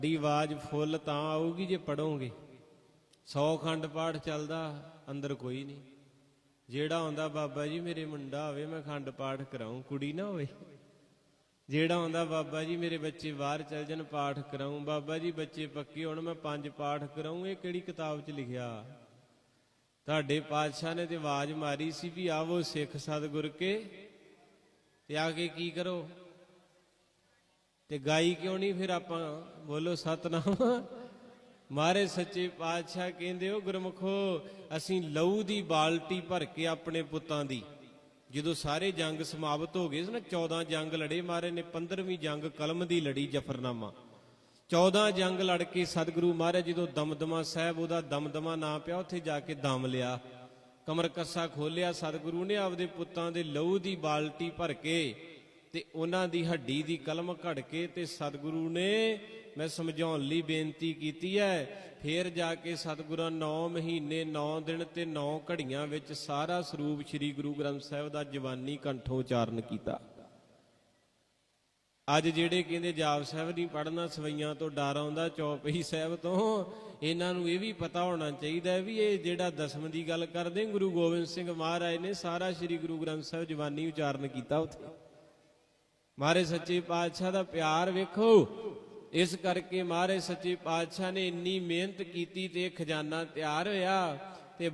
दी आवाज फुल तां आऊगी जे पढ़ोगे। 100 खंड पाठ चलदा अंदर कोई नहीं। जेड़ा आंदा बाबा जी मेरे मुंडा होवे मैं खंड पाठ कराऊं, कुड़ी ना होवे। जेड़ा आंदा बाबा जी मेरे बच्चे बाहर चल जान पाठ कराऊं, बाबा जी बच्चे पक्के होण मैं 5 पाठ कराऊं। ये किहड़ी किताब च लिखिया? तुहाडे पातशाह ने ते आवाज मारी सी भी आवो सिख सतगुर के ते आके की करो ते गाई क्यों नहीं फिर आपां? बोलो सतनाम। महाराज सच्चे पातशाह कहंदे हो गुरमुखो असीं लहू दी बाल्टी भर के अपने पुत्तां दी, जदों सारे जंग समाप्त हो गए ना, 14 जंग लड़े महाराज ने। 15ਵੀਂ जंग कलम दी लड़ी जफरनामा। 14 जंग लड़ के सतगुरु महाराज जदों दमदमा साहब ओहदा दमदमा नां पिया, उत्थे जाके दम लिया, कमर कस्सा खोलिया। सतगुरु ने आपदे पुत्तां दे लहू दी बाल्टी भर के ते उन्हां दी हड्डी दी कलम घड़ के ते सतगुरु ने मैं समझाउण लई बेनती कीती है। फिर जाके सतगुरां 9 महीने 9 दिन ते 9 घड़ियां विच सारा सरूप श्री गुरु ग्रंथ साहिब दा जवानी कंठों उचारण कीता। अज जिहड़े कहंदे जाप साहिब नहीं पढ़ना, सवैयां तो डर आउंदा, चौपई साहिब तो, इन्हां नूं इह वी पता होना चाहीदा भी इह जिहड़ा दसम दी गल करदे गुरु गोबिंद सिंह महाराज ने सारा श्री गुरु ग्रंथ साहिब जवानी उचारण कीता उत्थे। महाराज सच्चे पातशाह दा प्यार वेखो। इस करके महाराज सच्चे पातशाह ने इन्नी मेहनत कीती ते खजाना तैयार होया।